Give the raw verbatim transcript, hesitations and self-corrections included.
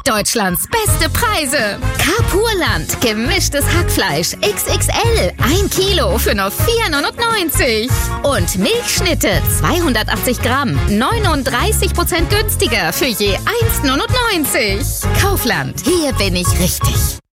Deutschlands beste Preise. Carpurland, gemischtes Hackfleisch X X L, ein Kilo für nur vier neunundneunzig. Und Milchschnitte, zweihundertachtzig Gramm, neununddreißig Prozent günstiger für je eins neunundneunzig. Kaufland, hier bin ich richtig.